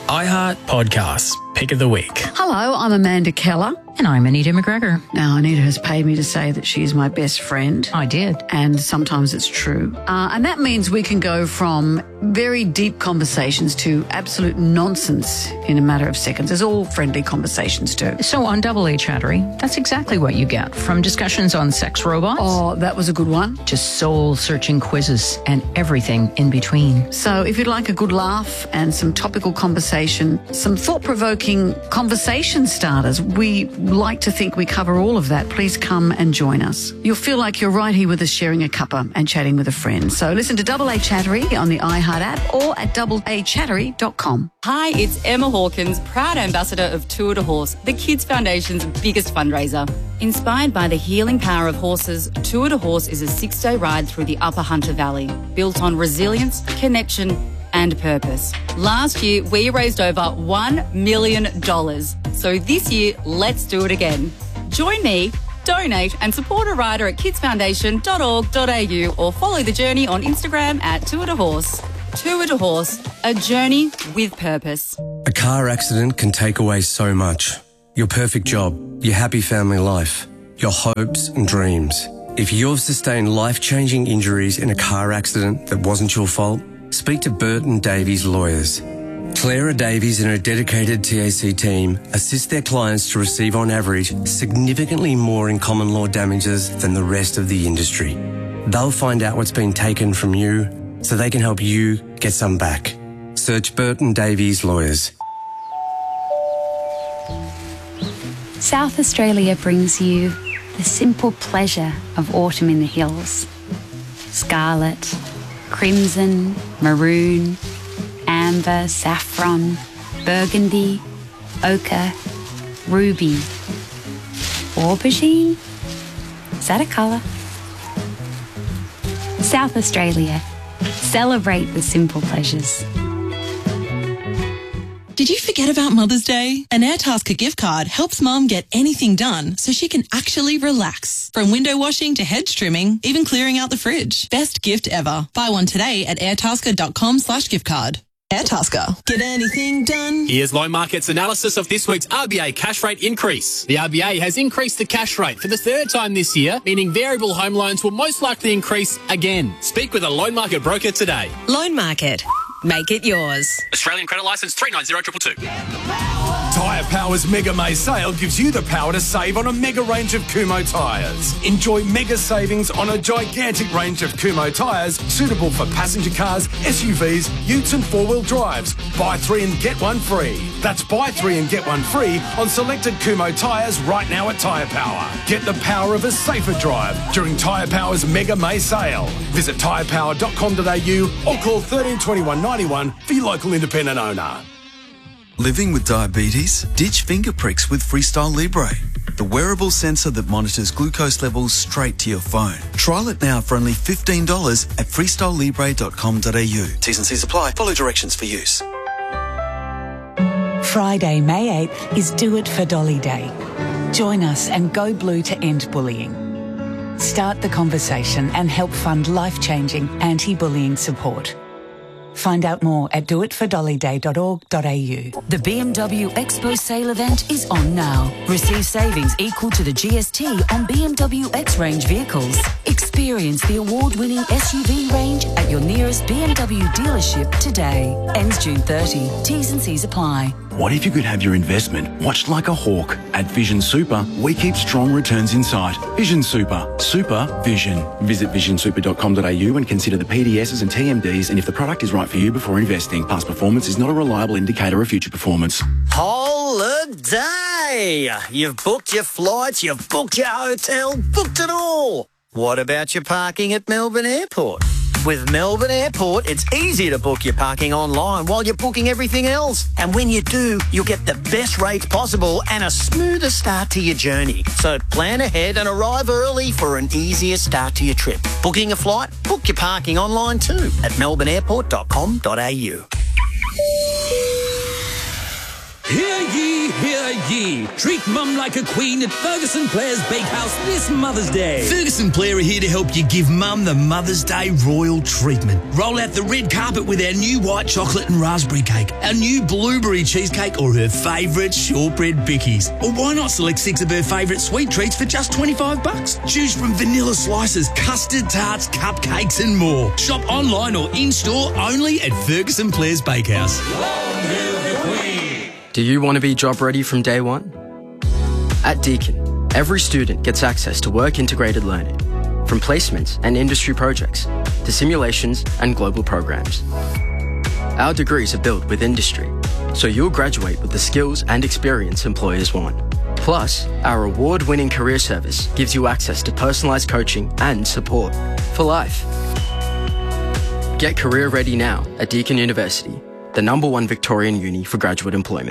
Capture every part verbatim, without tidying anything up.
iHeart Podcasts, Pick of the Week. Hello, I'm Amanda Keller. And I'm Anita McGregor. Now, Anita has paid me to say that she is my best friend. I did. And sometimes it's true. Uh, and that means we can go from very deep conversations to absolute nonsense in a matter of seconds, as all friendly conversations do. So on Double A Chattery, that's exactly what you get. From discussions on sex robots. Oh, that was a good one. To soul-searching quizzes and everything in between. So if you'd like a good laugh and some topical conversation, some thought-provoking conversation starters, we like to think we cover all of that. Please come and join us. You'll feel like you're right here with us sharing a cuppa and chatting with a friend. So listen to Double A Chattery on the iHeart app or at double a chattery dot com. Hi, it's Emma Hawkins, proud ambassador of Tour de Horse, the Kids Foundation's biggest fundraiser. Inspired by the healing power of horses, Tour de Horse is a six-day ride through the Upper Hunter Valley, built on resilience, connection and purpose. Last year, we raised over one million dollars. So this year, let's do it again. Join me, donate and support a rider at kids foundation dot org dot a u or follow the journey on Instagram at Tour de Horse. Tour de Horse, a journey with purpose. A car accident can take away so much. Your perfect job, your happy family life, your hopes and dreams. If you've sustained life-changing injuries in a car accident that wasn't your fault, speak to Burton Davies Lawyers. Clara Davies and her dedicated T A C team assist their clients to receive on average significantly more in common law damages than the rest of the industry. They'll find out what's been taken from you so they can help you get some back. Search Burton Davies Lawyers. South Australia brings you the simple pleasure of autumn in the hills. Scarlet, crimson, maroon, amber, saffron, burgundy, ochre, ruby, aubergine. Is that a colour? South Australia. Celebrate the simple pleasures. Did you forget about Mother's Day? An Airtasker gift card helps Mum get anything done so she can actually relax. From window washing to hedge trimming, even clearing out the fridge. Best gift ever. Buy one today at airtasker dot com slash gift card. Airtasker. Get anything done? Here's Loan Market's analysis of this week's R B A cash rate increase. The R B A has increased the cash rate for the third time this year, meaning variable home loans will most likely increase again. Speak with a Loan Market broker today. Loan Market. Make it yours. Australian credit licence three nine zero two two two. Tyre Power's Mega May sale gives you the power to save on a mega range of Kumho tyres. Enjoy mega savings on a gigantic range of Kumho tyres suitable for passenger cars, S U Vs, utes and four-wheel drives. Buy three and get one free. That's buy three and get one free on selected Kumho tyres right now at Tyre Power. Get the power of a safer drive during Tyre Power's Mega May sale. Visit tyre power dot com dot a u or call thirteen twenty-one ninety-one for your local independent owner. Living with diabetes? Ditch finger pricks with Freestyle Libre, the wearable sensor that monitors glucose levels straight to your phone. Trial it now for only fifteen dollars at freestyle libre dot com dot a u. T's and C's apply. Follow directions for use. Friday, May eighth is Do It for Dolly Day. Join us and go blue to end bullying. Start the conversation and help fund life-changing anti-bullying support. Find out more at do it for dolly day dot org dot a u. The B M W Expo sale event is on now. Receive savings equal to the G S T on B M W X-Range vehicles. Experience the award-winning S U V range at your nearest B M W dealership today. Ends June thirtieth. T's and C's apply. What if you could have your investment watched like a hawk? At Vision Super, we keep strong returns in sight. Vision Super. Super Vision. Visit vision super dot com dot a u and consider the P D Ss and T M Ds and if the product is right for you before investing. Past performance is not a reliable indicator of future performance. Holiday! You've booked your flights, you've booked your hotel, booked it all. What about your parking at Melbourne Airport? With Melbourne Airport, it's easy to book your parking online while you're booking everything else. And when you do, you'll get the best rates possible and a smoother start to your journey. So plan ahead and arrive early for an easier start to your trip. Booking a flight? Book your parking online too at melbourne airport dot com dot a u. Hear ye, Hear ye. Treat mum like a queen at Ferguson Players Bakehouse this Mother's Day. Ferguson Player are here to help you give mum the Mother's Day royal treatment. Roll out the red carpet with our new white chocolate and raspberry cake, our new blueberry cheesecake, or her favourite shortbread bickies. Or why not select six of her favourite sweet treats for just twenty-five bucks? Choose from vanilla slices, custard tarts, cupcakes and more. Shop online or in-store only at Ferguson Players Bakehouse. Do you want to be job ready from day one? At Deakin, every student gets access to work-integrated learning, from placements and industry projects to simulations and global programs. Our degrees are built with industry, so you'll graduate with the skills and experience employers want. Plus, our award-winning career service gives you access to personalised coaching and support for life. Get career ready now at Deakin University, the number one Victorian uni for graduate employment.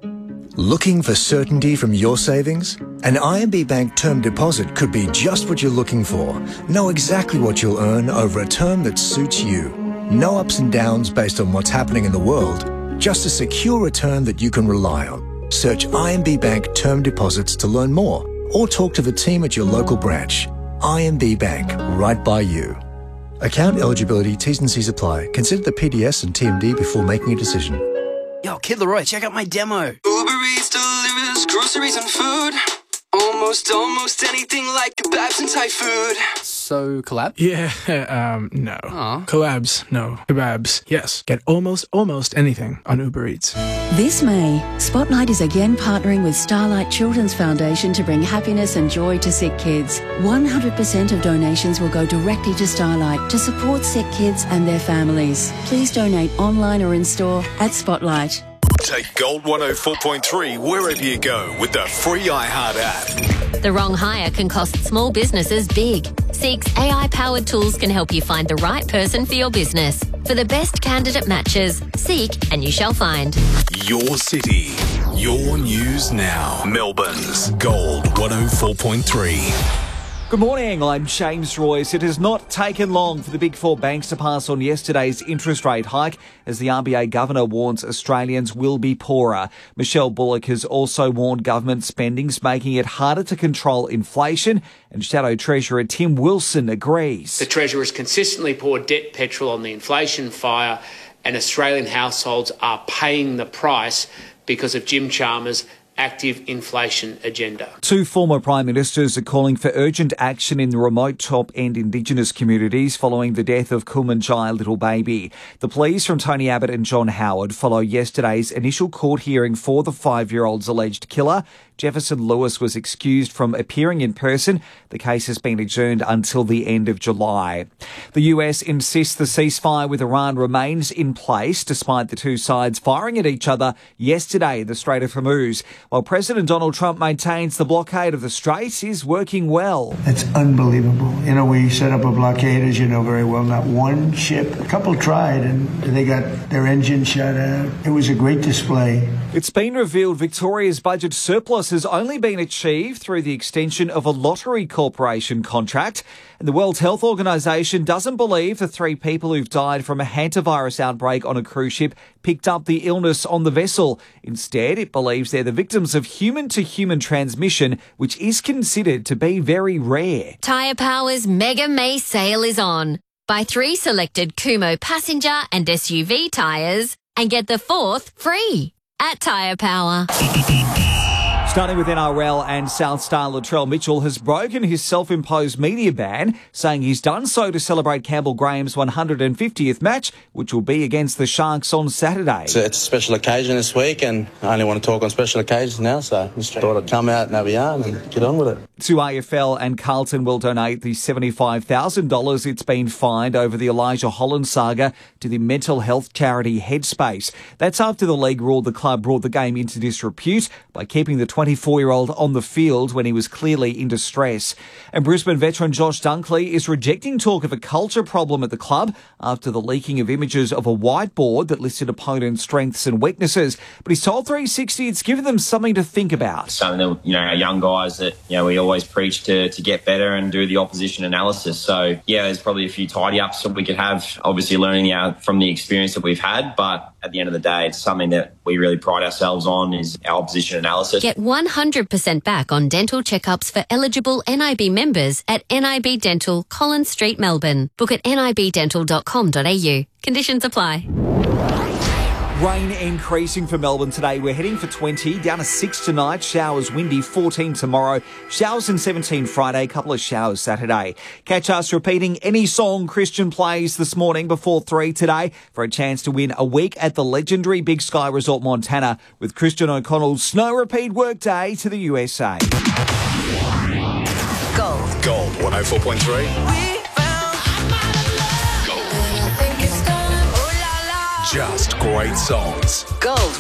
Looking for certainty from your savings? An I M B Bank term deposit could be just what you're looking for. Know exactly what you'll earn over a term that suits you. No ups and downs based on what's happening in the world, just a secure return that you can rely on. Search I M B Bank term deposits to learn more or talk to the team at your local branch. I M B Bank, right by you. Account eligibility, T's and C's apply. Consider the P D S and T M D before making a decision. Yo, Kid Leroy, check out my demo. Uber Eats delivers groceries and food. Almost, almost anything like kebabs and Thai food. So, collab? Yeah, um, no. Aw. Collabs, no. Kebabs, yes. Get almost, almost anything on Uber Eats. This May, Spotlight is again partnering with Starlight Children's Foundation to bring happiness and joy to sick kids. one hundred percent of donations will go directly to Starlight to support sick kids and their families. Please donate online or in store at Spotlight. Take Gold one oh four point three wherever you go with the free iHeart app. The wrong hire can cost small businesses big. Seek's A I-powered tools can help you find the right person for your business. For the best candidate matches, seek and you shall find. Your city, your news now. Melbourne's Gold one oh four point three. Good morning, I'm James Royce. It has not taken long for the big four banks to pass on yesterday's interest rate hike as the R B A governor warns Australians will be poorer. Michelle Bullock has also warned government spending's making it harder to control inflation, and Shadow Treasurer Tim Wilson agrees. The Treasurer's consistently poured debt petrol on the inflation fire, and Australian households are paying the price because of Jim Chalmers' active inflation agenda. Two former Prime Ministers are calling for urgent action in the remote top-end Indigenous communities following the death of Kumanjai Little Baby. The pleas from Tony Abbott and John Howard follow yesterday's initial court hearing for the five-year-old's alleged killer. Jefferson Lewis was excused from appearing in person. The case has been adjourned until the end of July. The U S insists the ceasefire with Iran remains in place despite the two sides firing at each other yesterday in the Strait of Hormuz, while President Donald Trump maintains the blockade of the Strait is working well. It's unbelievable. You know, we set up a blockade, as you know very well, not one ship. A couple tried and they got their engine shut out. It was a great display. It's been revealed Victoria's budget surplus has only been achieved through the extension of a lottery corporation contract. And the World Health Organization doesn't believe the three people who've died from a hantavirus outbreak on a cruise ship picked up the illness on the vessel. Instead, it believes they're the victims of human-to-human transmission, which is considered to be very rare. Tyre Power's Mega May sale is on. Buy three selected Kumo passenger and S U V tyres and get the fourth free at Tyre Power. Starting with N R L and South star Latrell Mitchell has broken his self-imposed media ban, saying he's done so to celebrate Campbell Graham's one hundred fiftieth match, which will be against the Sharks on Saturday. It's a, it's a special occasion this week, and I only want to talk on special occasions now, so just thought I'd come out and have a yarn and get on with it. To A F L and Carlton will donate the seventy-five thousand dollars it's been fined over the Elijah Holland saga to the mental health charity Headspace. That's after the league ruled the club brought the game into disrepute by keeping the twenty-four-year-old on the field when he was clearly in distress. And Brisbane veteran Josh Dunkley is rejecting talk of a culture problem at the club after the leaking of images of a whiteboard that listed opponents' strengths and weaknesses. But he's told three sixty it's given them something to think about. Something that, you know, our young guys that, you know, we always preach to, to get better and do the opposition analysis. So, yeah, there's probably a few tidy-ups that we could have, obviously learning out from the experience that we've had, but at the end of the day, it's something that we really pride ourselves on is our opposition analysis. Get one hundred percent back on dental checkups for eligible N I B members at N I B Dental, Collins Street, Melbourne. Book at n i b dental dot com dot a u. Conditions apply. Rain increasing for Melbourne today. We're heading for twenty, down to six tonight. Showers windy, fourteen tomorrow. Showers and seventeen Friday, couple of showers Saturday. Catch us repeating any song Christian plays this morning before three today for a chance to win a week at the legendary Big Sky Resort Montana with Christian O'Connell's Snow Repeat Workday to the U S A. Gold. Gold one oh four point three. Just great songs. Gold